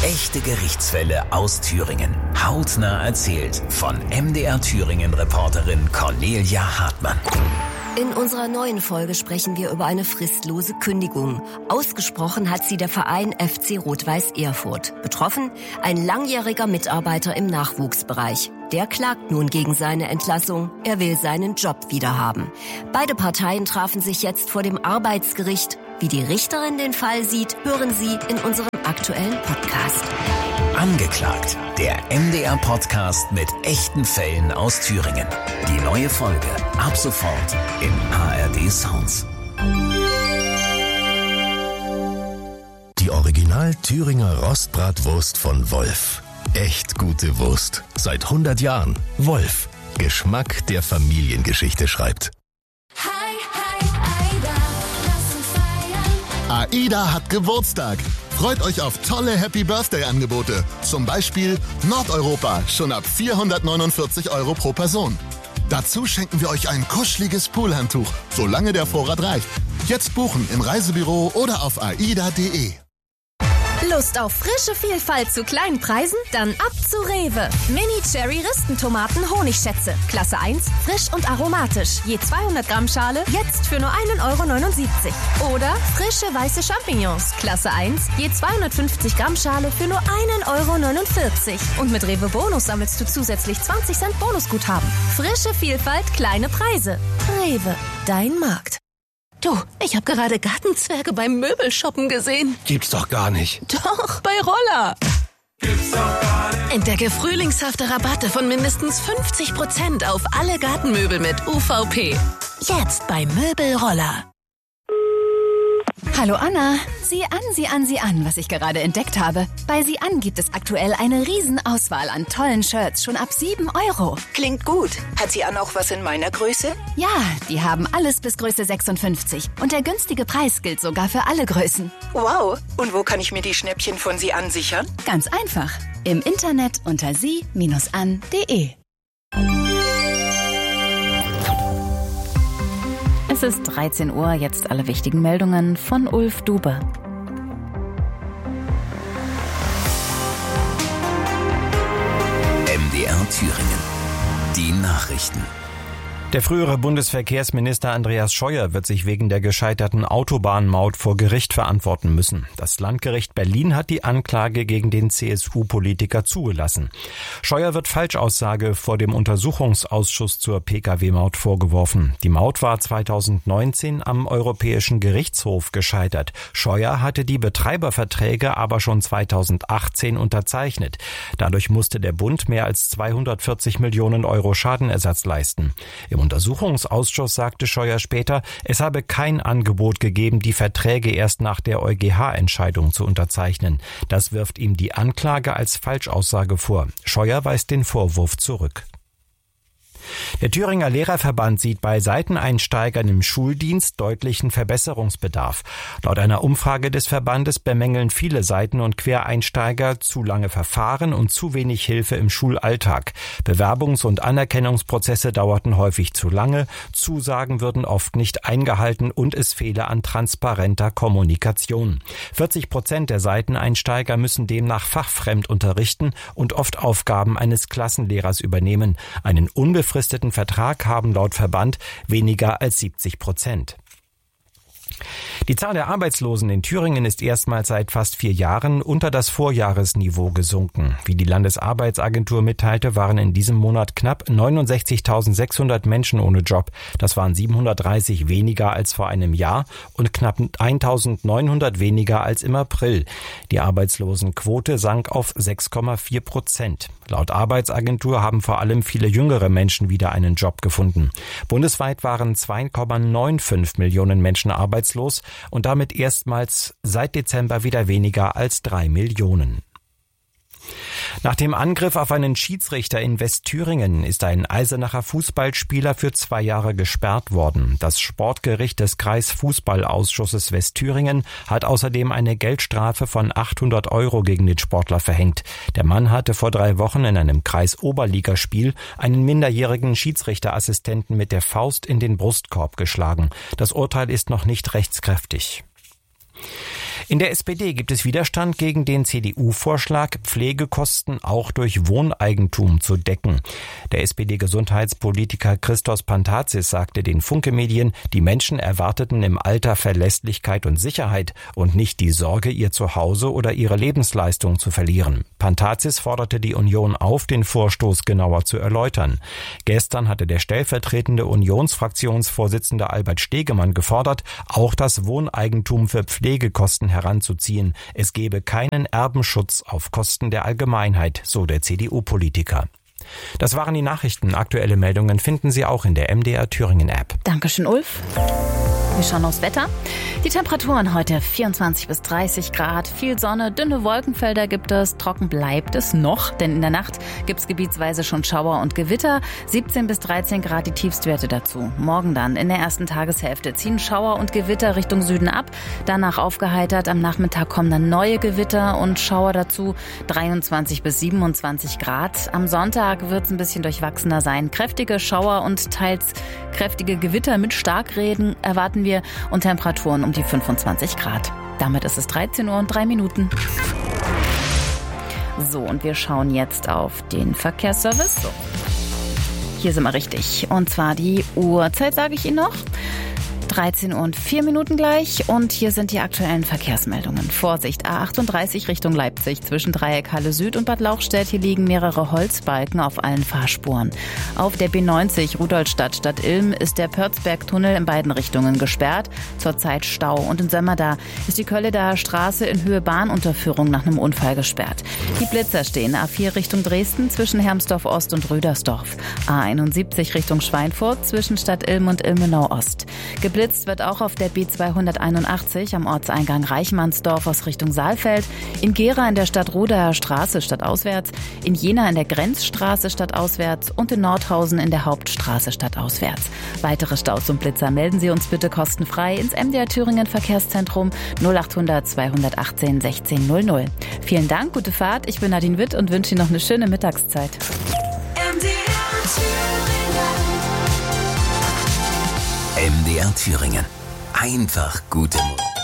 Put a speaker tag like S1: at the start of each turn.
S1: Echte Gerichtsfälle aus Thüringen. Hautnah erzählt von MDR-Thüringen-Reporterin Cornelia Hartmann.
S2: In unserer neuen Folge sprechen wir über eine fristlose Kündigung. Ausgesprochen hat sie der Verein FC Rot-Weiß Erfurt. Betroffen ein langjähriger Mitarbeiter im Nachwuchsbereich. Der klagt nun gegen seine Entlassung. Er will seinen Job wiederhaben. Beide Parteien trafen sich jetzt vor dem Arbeitsgericht. Wie die Richterin den Fall sieht, hören Sie in unserem aktuellen Podcast.
S1: Angeklagt, der MDR-Podcast mit echten Fällen aus Thüringen. Die neue Folge ab sofort im ARD Sounds.
S3: Die Original Thüringer Rostbratwurst von Wolf. Echt gute Wurst. Seit 100 Jahren. Wolf. Geschmack, der Familiengeschichte schreibt.
S4: AIDA hat Geburtstag. Freut euch auf tolle Happy-Birthday-Angebote. Zum Beispiel Nordeuropa, schon ab 449 € pro Person. Dazu schenken wir euch ein kuscheliges Poolhandtuch, solange der Vorrat reicht. Jetzt buchen im Reisebüro oder auf aida.de.
S5: Lust auf frische Vielfalt zu kleinen Preisen? Dann ab zu Rewe. Mini-Cherry-Ristentomaten Honigschätze. Klasse 1, frisch und aromatisch. Je 200 Gramm Schale, jetzt für nur 1,79 € Oder frische weiße Champignons. Klasse 1, je 250 Gramm Schale für nur 1,49 € Und mit Rewe Bonus sammelst du zusätzlich 20 Cent Bonusguthaben. Frische Vielfalt, kleine Preise. Rewe, dein Markt.
S6: Du, ich habe gerade Gartenzwerge beim Möbelshoppen gesehen.
S7: Gibt's doch gar nicht.
S6: Doch, bei Roller.
S7: Gibt's doch gar nicht.
S6: Entdecke frühlingshafte Rabatte von mindestens 50% auf alle Gartenmöbel mit UVP. Jetzt bei Möbelroller.
S8: Hallo Anna, sieh an, was ich gerade entdeckt habe. Bei Sieh an gibt es aktuell eine Riesenauswahl an tollen Shirts, schon ab 7 €.
S9: Klingt gut. Hat Sieh an auch was in meiner Größe?
S8: Ja, die haben alles bis Größe 56. Und der günstige Preis gilt sogar für alle Größen.
S9: Wow. Und wo kann ich mir die Schnäppchen von Sieh an sichern?
S8: Ganz einfach. Im Internet unter sie-an.de. Es ist 13 Uhr, jetzt alle wichtigen Meldungen von Ulf Dube.
S1: MDR Thüringen. Die Nachrichten.
S10: Der frühere Bundesverkehrsminister Andreas Scheuer wird sich wegen der gescheiterten Autobahnmaut vor Gericht verantworten müssen. Das Landgericht Berlin hat die Anklage gegen den CSU-Politiker zugelassen. Scheuer wird Falschaussage vor dem Untersuchungsausschuss zur Pkw-Maut vorgeworfen. Die Maut war 2019 am Europäischen Gerichtshof gescheitert. Scheuer hatte die Betreiberverträge aber schon 2018 unterzeichnet. Dadurch musste der Bund mehr als 240 Millionen € Schadenersatz leisten. Im Untersuchungsausschuss sagte Scheuer später, es habe kein Angebot gegeben, die Verträge erst nach der EuGH-Entscheidung zu unterzeichnen. Das wirft ihm die Anklage als Falschaussage vor. Scheuer weist den Vorwurf zurück. Der Thüringer Lehrerverband sieht bei Seiteneinsteigern im Schuldienst deutlichen Verbesserungsbedarf. Laut einer Umfrage des Verbandes bemängeln viele Seiten- und Quereinsteiger zu lange Verfahren und zu wenig Hilfe im Schulalltag. Bewerbungs- und Anerkennungsprozesse dauerten häufig zu lange, Zusagen würden oft nicht eingehalten und es fehle an transparenter Kommunikation. 40% der Seiteneinsteiger müssen demnach fachfremd unterrichten und oft Aufgaben eines Klassenlehrers übernehmen. Einen unbefristeten Vertrag haben laut Verband weniger als 70%. Die Zahl der Arbeitslosen in Thüringen ist erstmals seit fast 4 Jahren unter das Vorjahresniveau gesunken. Wie die Landesarbeitsagentur mitteilte, waren in diesem Monat knapp 69.600 Menschen ohne Job. Das waren 730 weniger als vor einem Jahr und knapp 1.900 weniger als im April. Die Arbeitslosenquote sank auf 6,4%. Laut Arbeitsagentur haben vor allem viele jüngere Menschen wieder einen Job gefunden. Bundesweit waren 2,95 Millionen Menschen arbeitslos und damit erstmals seit Dezember wieder weniger als 3 Millionen. Nach dem Angriff auf einen Schiedsrichter in Westthüringen ist ein Eisenacher Fußballspieler für 2 Jahre gesperrt worden. Das Sportgericht des Kreisfußballausschusses Westthüringen hat außerdem eine Geldstrafe von 800 € gegen den Sportler verhängt. Der Mann hatte vor 3 Wochen in einem Kreisoberligaspiel einen minderjährigen Schiedsrichterassistenten mit der Faust in den Brustkorb geschlagen. Das Urteil ist noch nicht rechtskräftig. In der SPD gibt es Widerstand gegen den CDU-Vorschlag, Pflegekosten auch durch Wohneigentum zu decken. Der SPD-Gesundheitspolitiker Christos Pantazis sagte den Funke-Medien, die Menschen erwarteten im Alter Verlässlichkeit und Sicherheit und nicht die Sorge, ihr Zuhause oder ihre Lebensleistung zu verlieren. Pantazis forderte die Union auf, den Vorstoß genauer zu erläutern. Gestern hatte der stellvertretende Unionsfraktionsvorsitzende Albert Stegemann gefordert, auch das Wohneigentum für Pflegekosten heranzuziehen. Es gebe keinen Erbenschutz auf Kosten der Allgemeinheit, so der CDU-Politiker. Das waren die Nachrichten. Aktuelle Meldungen finden Sie auch in der MDR Thüringen App.
S8: Dankeschön, Ulf. Wir schauen aufs Wetter. Die Temperaturen heute 24 bis 30 Grad, viel Sonne, dünne Wolkenfelder gibt es, trocken bleibt es noch, denn in der Nacht gibt es gebietsweise schon Schauer und Gewitter, 17 bis 13 Grad die Tiefstwerte dazu. Morgen dann in der ersten Tageshälfte ziehen Schauer und Gewitter Richtung Süden ab, danach aufgeheitert, am Nachmittag kommen dann neue Gewitter und Schauer dazu, 23 bis 27 Grad. Am Sonntag wird es ein bisschen durchwachsener sein, kräftige Schauer und teils kräftige Gewitter mit Starkregen erwarten wir und Temperaturen um die 25 Grad. Damit ist es 13 Uhr und 3 Minuten. So, und wir schauen jetzt auf den Verkehrsservice. So. Hier sind wir richtig. Und zwar die Uhrzeit, sage ich Ihnen noch. 13 Uhr und 4 Minuten gleich und hier sind die aktuellen Verkehrsmeldungen. Vorsicht, A38 Richtung Leipzig zwischen Dreieck Halle Süd und Bad Lauchstädt. Hier liegen mehrere Holzbalken auf allen Fahrspuren. Auf der B90 Rudolstadt Stadt Ilm ist der Pörzbergtunnel in beiden Richtungen gesperrt. Zurzeit Stau und in Sömmerda ist die Kölledaer Straße in Höhe Bahnunterführung nach einem Unfall gesperrt. Die Blitzer stehen A4 Richtung Dresden zwischen Hermsdorf Ost und Rödersdorf. A71 Richtung Schweinfurt zwischen Stadt Ilm und Ilmenau Ost. Geblitzt wird auch auf der B281 am Ortseingang Reichmannsdorf aus Richtung Saalfeld, in Gera in der Stadtrodaer Straße stadtauswärts, in Jena in der Grenzstraße stadtauswärts und in Nordhausen in der Hauptstraße stadtauswärts. Weitere Staus und Blitzer melden Sie uns bitte kostenfrei ins MDR Thüringen Verkehrszentrum 0800 218 1600. Vielen Dank, gute Fahrt. Ich bin Nadine Witt und wünsche Ihnen noch eine schöne Mittagszeit.
S1: MDR Thüringen. Einfach gute Musik.